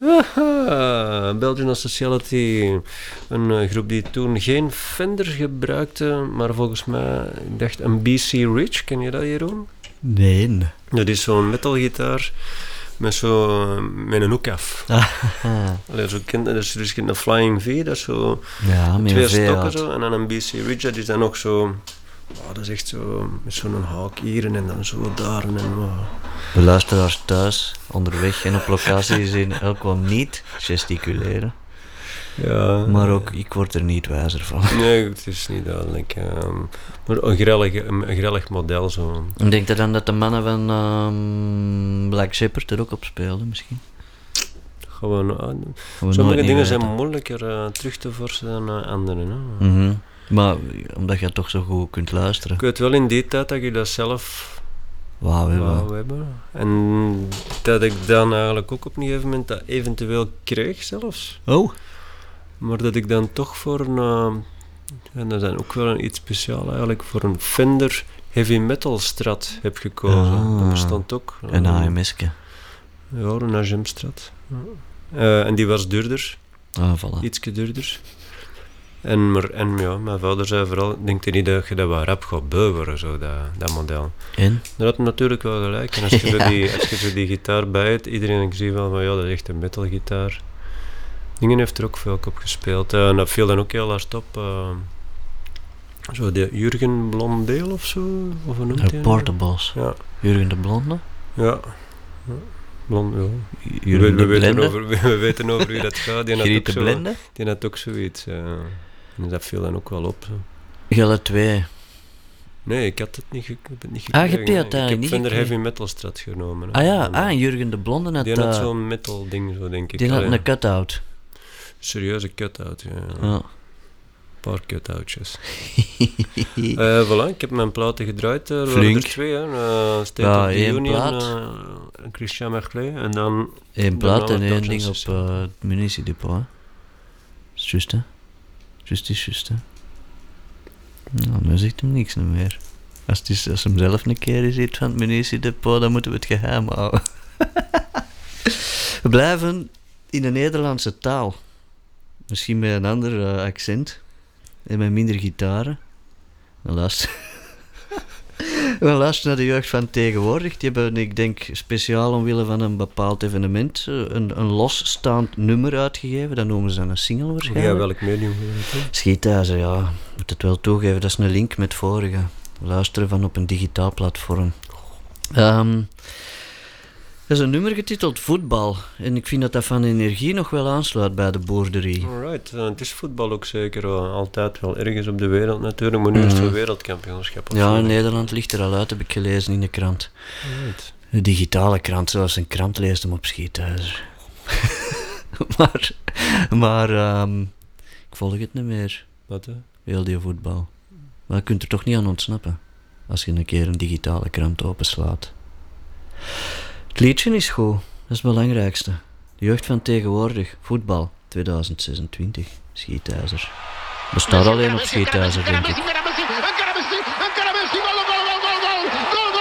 Belgian Sociality, een groep die toen geen Fender gebruikte, maar volgens mij, ik dacht een BC Rich, ken je dat, Jeroen? Nee. Dat is zo'n metalgitaar met een hoek af. Allee, dus een Flying V, dat is zo twee stokken zo, en dan een BC Rich, dat is dan nog zo, dat is echt zo, met zo'n haak hier en dan zo daar en De luisteraars thuis, onderweg en op locatie zien elk wel niet gesticuleren. Ja. Maar ook, ik word er niet wijzer van. Nee, het is niet duidelijk. Maar een grellig model zo. Ik denk dan dat de mannen van Black Shepherd er ook op speelden misschien. Sommige dingen zijn moeilijker terug te forsen dan andere. Hè? Mm-hmm. Maar omdat je toch zo goed kunt luisteren. Ik weet wel in die tijd dat ik dat zelf wou hebben. En dat ik dan eigenlijk ook op een gegeven moment dat eventueel kreeg zelfs. Oh. Maar dat ik dan toch voor en dat is dan ook wel iets speciaals eigenlijk, voor een Fender Heavy Metal Strat heb gekozen. Dat bestond ook. Een AMS'ke. Ja, een AGM Strat. En die was duurder. Voilà. Ietsje duurder. En ja, mijn vader zei vooral, denk je niet dat je dat wat rap gaat beuveren, zo, dat model. En? Dat had natuurlijk wel gelijk. En als je zo die gitaar bij hebt, iedereen ziet wel van, ja, dat is echt een metalgitaar. Dingen heeft er ook veel op gespeeld. En dat viel dan ook heel hard op. Zo de Jurgen Blondeel of zo, of hoe noemt hij? Portables. Ja. Jurgen de Blonde? Ja. Blond, ja. We weten over wie dat gaat. Die had ook zoiets. En dat viel dan ook wel op. Zo. Gelle 2. Nee, ik had het niet gekregen. Je hebt die uiteindelijk niet Ik heb Fender Heavy Metal Strat genomen. En Jurgen de Blonde had... Die had zo'n metal ding, zo denk ik. Die had een cut-out. Serieuze cut-out, ja. Een paar cut-outjes. Voilà, ik heb mijn platen gedraaid. Er Flink. waren er 2, hè. State of the Union, Christian Merclé, en dan... 1 plaat en 1 ding op het munitiedepot, hè. Is juist, hè. Juist, hè. Nou, nu zegt hem niks meer. Als hem zelf een keer is iets van het munitiedepot, dan moeten we het geheim houden. We blijven in de Nederlandse taal. Misschien met een ander accent. En met minder gitaren. Dan luister naar de jeugd van tegenwoordig. Die hebben, ik denk, speciaal omwille van een bepaald evenement een losstaand nummer uitgegeven. Dat noemen ze dan een single waarschijnlijk. Ja, welk medium? Schiethuizen, ja. Ik moet het wel toegeven. Dat is een link met vorige. Luisteren van op een digitaal platform. Dat is een nummer getiteld Voetbal. En ik vind dat van energie nog wel aansluit bij de boerderie. Alright, het is voetbal ook zeker altijd wel ergens op de wereld natuurlijk, maar nu is het een wereldkampioenschap. Ja, in Nederland ligt er al uit, heb ik gelezen in de krant. Right. De digitale krant, zoals een krant leest hem op Schiethuizen. maar ik volg het niet meer. Wat hè? Heel die voetbal. Maar je kunt er toch niet aan ontsnappen, als je een keer een digitale krant openslaat. Het liedje is goed, dat is het belangrijkste. De jeugd van tegenwoordig, voetbal, 2026, Schiethuizer. Bestaat alleen op Schiethuizer, denk ik.